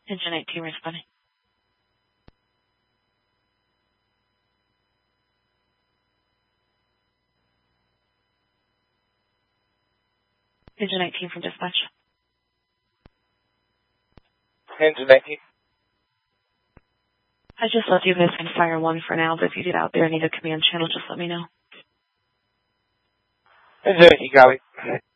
Engine 18 responding. Engine 18 from dispatch. Engine 19. I just left you guys in Fire 1 for now, but if you get out there and need a command channel, just let me know. Engine 18, got it.